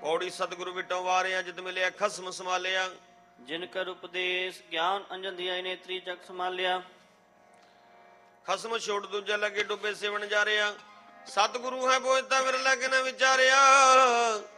ਪੌੜੀ ਸਤਿਗੁਰੂ ਵਿਟੋਂ ਵਾਰਿਆ ਜਿਤ ਮਿਲਿਆ ਖਸਮ ਸੰਭਾਲਿਆ। ਜਿਨ ਕਰ ਉਪਦੇਸ਼ ਗਿਆਨ ਅੰਜਨ ਦਿਆਈ ਨੇਤਰੀ ਜਗ ਸੰਭਾਲਿਆ। ਖਸਮ ਛੋੜ ਦੂਜਾ ਲੱਗੇ ਡੁੱਬੇ ਸਿਵਣ ਜਾ ਰਿਆ। ਸਤਿਗੁਰੂ ਹੈ ਬੋਝਤਾ ਵਿਰਲਾ ਕਿ ਨਾ ਵਿਚਾਰਿਆ।